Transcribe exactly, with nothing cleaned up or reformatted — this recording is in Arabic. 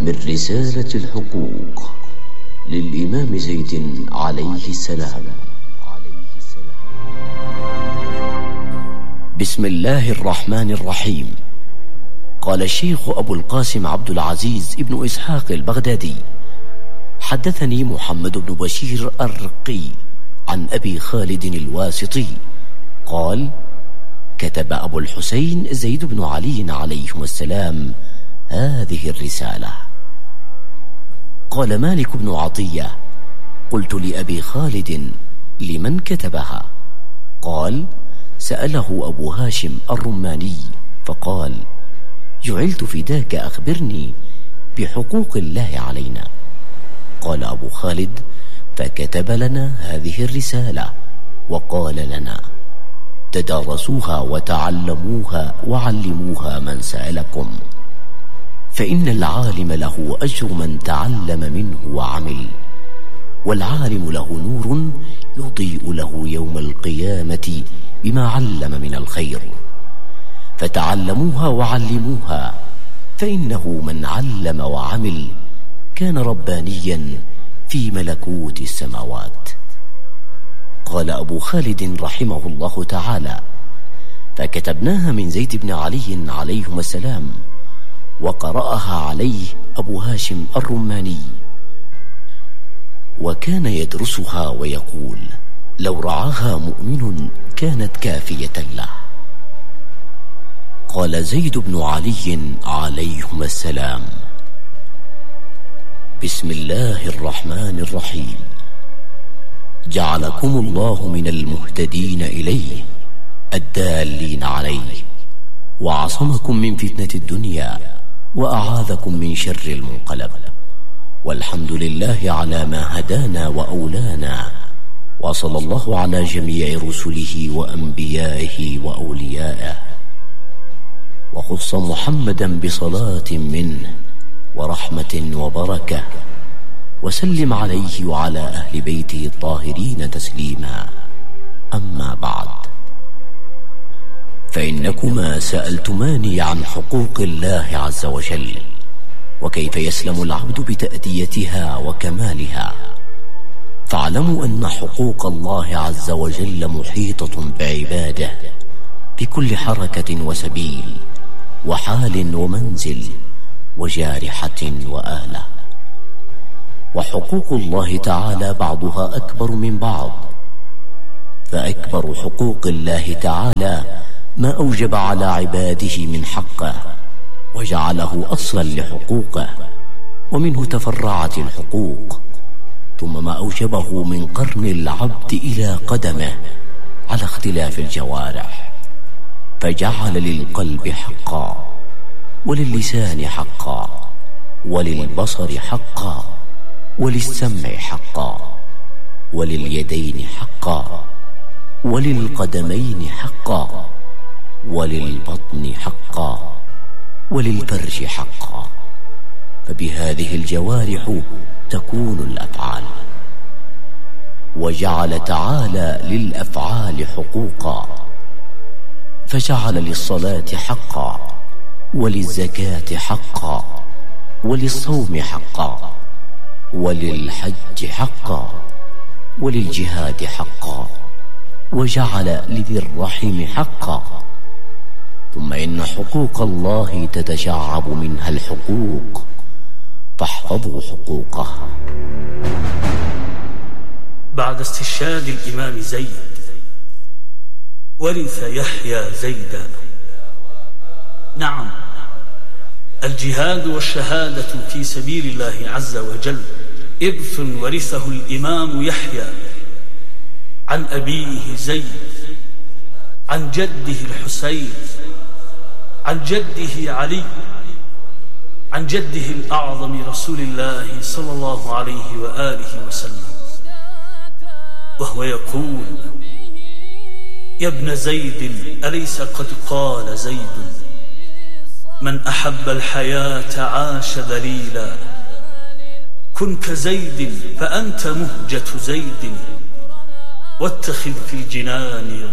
من رسالة الحقوق للإمام زيد عليه السلام. بسم الله الرحمن الرحيم. قال الشيخ أبو القاسم عبد العزيز ابن إسحاق البغدادي: حدثني محمد بن بشير الرقي عن أبي خالد الواسطي قال: كتب أبو الحسين زيد بن علي عليهما السلام هذه الرسالة. قال مالك بن عطية: قلت لأبي خالد: لمن كتبها؟ قال: سأله أبو هاشم الرماني فقال: جعلت فداك أخبرني بحقوق الله علينا. قال أبو خالد: فكتب لنا هذه الرسالة وقال لنا: تدارسوها وتعلموها وعلموها من سألكم، فإن العالم له أجر من تعلم منه وعمل، والعالم له نور يضيء له يوم القيامة بما علم من الخير، فتعلموها وعلموها، فإنه من علم وعمل كان ربانيا في ملكوت السماوات. قال أبو خالد رحمه الله تعالى: فكتبناها من زيد بن علي عليهما السلام، وقرأها عليه أبو هاشم الرماني، وكان يدرسها ويقول: لو رعاها مؤمن كانت كافية له. قال زيد بن علي عليهما السلام: بسم الله الرحمن الرحيم. جعلكم الله من المهتدين إليه الدالين عليه، وعصمكم من فتنة الدنيا، وأعاذكم من شر المنقلب، والحمد لله على ما هدانا وأولانا، وصلى الله على جميع رسله وأنبيائه وأوليائه، وخص محمدا بصلاة منه ورحمة وبركة، وسلم عليه وعلى أهل بيته الطاهرين تسليما. أما بعد، فإنكما سألتماني عن حقوق الله عز وجل، وكيف يسلم العبد بتأديتها وكمالها. فاعلموا أن حقوق الله عز وجل محيطة بعباده بكل حركة وسبيل وحال ومنزل وجارحة وآلة. وحقوق الله تعالى بعضها أكبر من بعض، فأكبر حقوق الله تعالى ما أوجب على عباده من حقه وجعله أصلا لحقوقه، ومنه تفرعت الحقوق، ثم ما أوجبه من قرن العبد إلى قدمه على اختلاف الجوارح، فجعل للقلب حقا، وللسان حقا، وللبصر حقا، وللسمع حقا، ولليدين حقا، وللقدمين حقا، وللبطن حقا، وللفرج حقا. فبهذه الجوارح تكون الأفعال. وجعل تعالى للأفعال حقوقا، فجعل للصلاة حقا، وللزكاة حقا، وللصوم حقا، وللحج حقا، وللجهاد حقا، وجعل لذي الرحم حقا. ثم إن حقوق الله تتشعب منها الحقوق، فاحفظوا حقوقه. بعد استشهاد الإمام زيد ورث يحيى زيدا. نعم، الجهاد والشهادة في سبيل الله عز وجل إرث ورثه الإمام يحيى عن أبيه زيد، عن جده الحسين، عن جده علي، عن جده الأعظم رسول الله صلى الله عليه وآله وسلم، وهو يقول: يا ابن زيد، أليس قد قال زيد: من أحب الحياة عاش ذليلا، كن كزيد فأنت مهجة زيد، واتخذ في الجنان